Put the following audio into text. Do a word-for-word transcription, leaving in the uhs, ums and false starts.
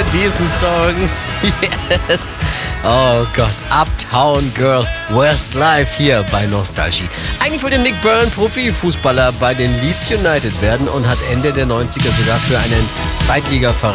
diesen Song. Yes. Oh Gott. Uptown Girl, Worst Life hier bei Nostalgie. Eigentlich wollte Nick Byrne Profifußballer bei den Leeds United werden und hat Ende der neunziger sogar für einen Zweitligaverein